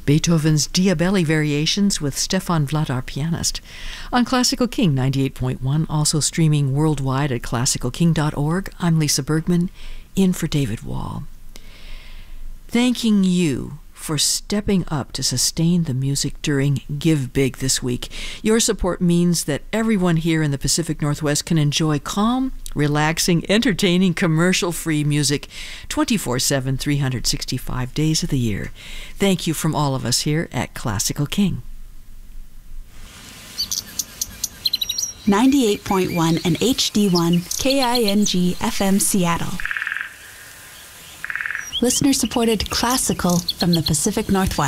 Beethoven's Diabelli Variations with Stefan Vladar, pianist. On Classical King 98.1, also streaming worldwide at classicalking.org, I'm Lisa Bergman, in for David Wall. Thanking you for stepping up to sustain the music during Give Big this week. Your support means that everyone here in the Pacific Northwest can enjoy calm, relaxing, entertaining, commercial-free music 24/7, 365 days of the year. Thank you from all of us here at Classical King. 98.1 and HD1 KING FM Seattle. Listener-supported classical from the Pacific Northwest.